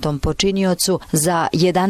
poznatom počiniocu za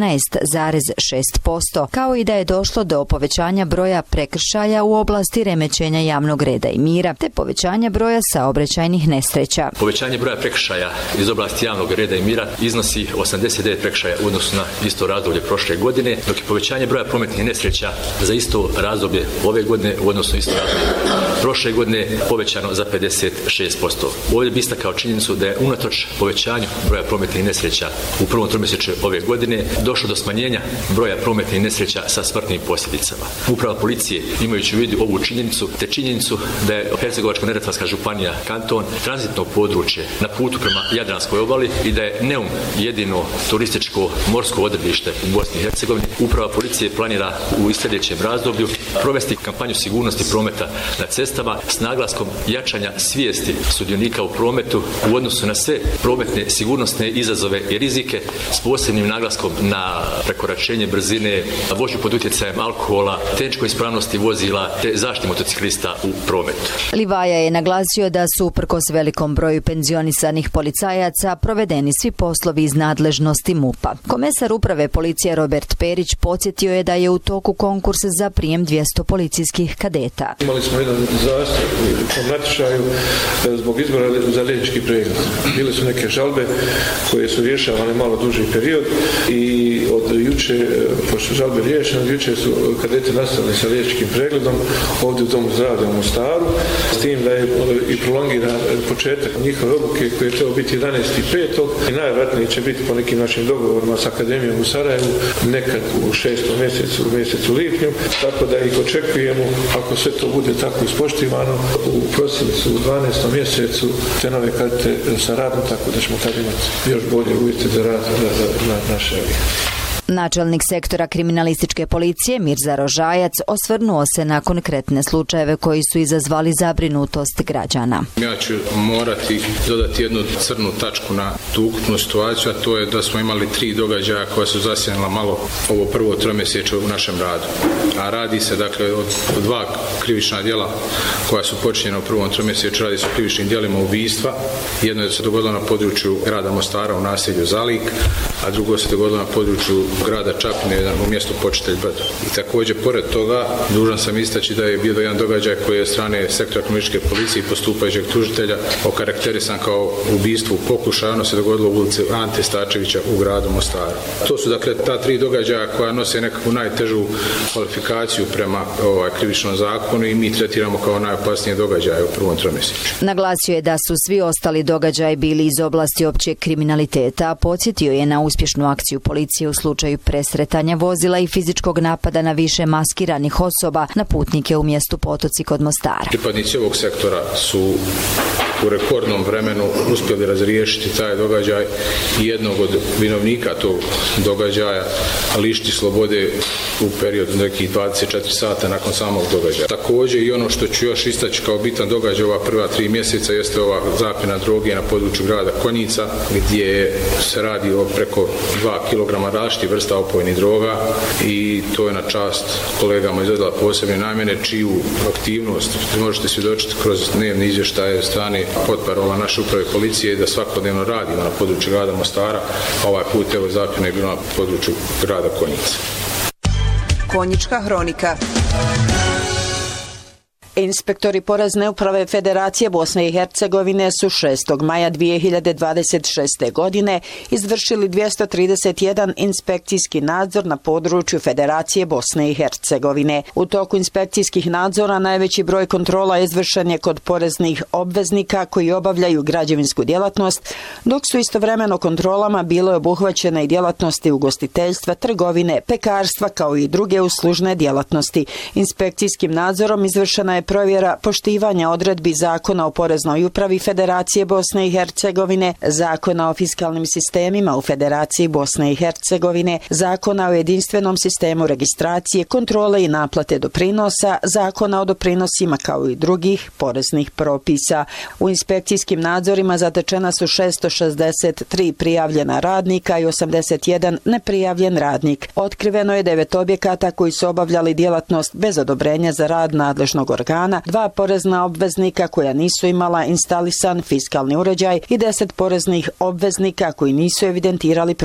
11,6%, kao i da je došlo do povećanja broja prekršaja u oblasti remećenja javnog reda i mira, te povećanja broja saobraćajnih nesreća. Povećanje broja prekršaja iz oblasti javnog reda i mira iznosi 89 prekršaja u odnosu na isto razdoblje prošle godine, dok je povećanje broja prometnih nesreća za isto razdoblje ove godine u odnosu na isto razdoblje prošle godine povećano za 56%. Ovdje bi istakao činjenicu da je unatoč povećanju broja prometnih nesreća u prvom tromjesečju ove godine došlo do smanjenja broja prometnih nesreća sa smrtnim posljedicama. Uprava policije, imajući u vidu ovu činjenicu, te činjenicu da je Hercegovačko-neretvanska županija kanton tranzitno područje na putu prema Jadranskoj obali i da je Neum jedino turističko morsko odredište u Bosni i Hercegovini, uprava policije planira u sljedećem razdoblju provesti kampanju sigurnosti prometa na cestama s naglaskom jačanja svijesti sudionika u prometu u odnosu na sve prometne sigurnosne izazove i rizike s posebnim naglaskom na prekoračenje brzine, vožnju pod utjecajem alkohola, tehničkoj ispravnosti vozila te zaštitu motociklista u prometu. Livaja je naglasio da su uprkos velikom broju penzionisanih policajaca provedeni svi poslovi iz nadležnosti MUP-a. Komesar uprave policije Robert Perić podsjetio je da je u toku konkurs za prijem 200 policijskih kadeta. Imali smo jedan zastoj u natječaju zbog izbora za liječnički pregled. Bile su neke žalbe koje su rješavane malo duži period i od juče, pošto žalbe riješene, juče su kadeti nastavili sa liječničkim pregledom ovdje u Domu zdravlja u Mostaru, s tim da je i prolongiran početak njihove obuke koji je trebao biti 11.5. i najvjerojatnije će biti po nekim našim dogovorima s Akademijom u Sarajevu nekad u 6. mjesecu, u mjesecu lipnju, tako da ih očekujemo, ako sve to bude tako ispoštivano, u prosincu, u 12. mjesecu te nove kadete sa radom, tako da ćemo tad imati još bolje uvjete za rad na naše avije. Načelnik sektora kriminalističke policije Mirza Rožajac osvrnuo se na konkretne slučajeve koji su izazvali zabrinutost građana. Ja ću morati dodati jednu crnu tačku na tu ukupnu situaciju, a to je da smo imali 3 događaja koja su zasjenila malo ovo prvo tromjesečje u našem radu. A radi se dakle o 2 krivična djela koja su počinjena u prvom tromjesečju, radi se o krivičnim djelima ubistva. Jedno je se dogodilo na području grada Mostara u naselju Zalik, a drugo se dogodilo na području grada Čapine u mjestu Počitelj Brdo. I također, pored toga, dužan sam istaći da je bio jedan događaj koji je od strane sektora kriminalističke policije i postupajućeg tužitelja okarakterisan kao ubistvo u pokušaju. Ono se dogodilo u ulici Ante Starčevića u gradu Mostaru. To su dakle ta 3 događaja koja nose nekakvu najtežu kvalifikaciju prema krivičnom zakonu i mi tretiramo kao najopasnije događaje u prvom tromjesečju. Naglasio je da su svi ostali događaji bili iz oblasti općeg kriminaliteta, a podsjetio je na uspješnu akciju policije u slučaju presretanja vozila i fizičkog napada na više maskiranih osoba na putnike u mjestu Potoci kod Mostara. Pripadnici ovog sektora su u rekordnom vremenu uspjeli razriješiti taj događaj i jednog od vinovnika tog događaja lišiti slobode u periodu nekih 24 sata nakon samog događaja. Također i ono što ću još istaći kao bitan događaj ova prva 3 mjeseca jeste ova zapljena droge na području grada Konjica, gdje se radi o preko 2 kg različitih vrsta opojnih droga i to je na čast kolegama iz odjela posebne namjene, čiju aktivnost možete svjedočiti kroz dnevne izvještaje strane potparola naše uprave policije da svakodnevno radimo na području grada Mostara, a ovaj put evo zapljena je bila na području grada Konjica. Konjička hronika. Inspektori Porezne uprave Federacije Bosne i Hercegovine su 6. maja 2026. godine izvršili 231 inspekcijski nadzor na području Federacije Bosne i Hercegovine. U toku inspekcijskih nadzora najveći broj kontrola izvršen je kod poreznih obveznika koji obavljaju građevinsku djelatnost, dok su istovremeno kontrolama bile obuhvaćene i djelatnosti ugostiteljstva, trgovine, pekarstva kao i druge uslužne djelatnosti. Inspekcijskim nadzorom izvršena je provjera poštivanja odredbi Zakona o Poreznoj upravi Federacije Bosne i Hercegovine, Zakona o fiskalnim sistemima u Federaciji Bosne i Hercegovine, Zakona o jedinstvenom sistemu registracije, kontrole i naplate doprinosa, Zakona o doprinosima kao i drugih poreznih propisa. U inspekcijskim nadzorima zatečena su 663 prijavljena radnika i 81 neprijavljen radnik. Otkriveno je 9 objekata koji su obavljali djelatnost bez odobrenja za rad nadležnog organa, 2 porezna obveznika koja nisu imala instalisan fiskalni uređaj i 10 poreznih obveznika koji nisu evidentirali